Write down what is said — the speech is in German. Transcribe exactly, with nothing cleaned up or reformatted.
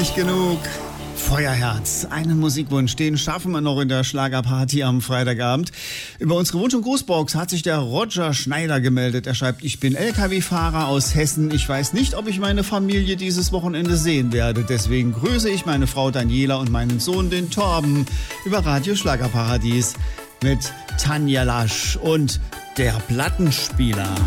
nicht genug. Feuerherz, einen Musikwunsch, den schaffen wir noch in der Schlagerparty am Freitagabend. Über unsere Wunsch- und Grußbox hat sich der Roger Schneider gemeldet. Er schreibt, ich bin L K W-Fahrer aus Hessen. Ich weiß nicht, ob ich meine Familie dieses Wochenende sehen werde. Deswegen grüße ich meine Frau Daniela und meinen Sohn, den Torben, über Radio Schlagerparadies mit Tanja Lasch und der Plattenspieler.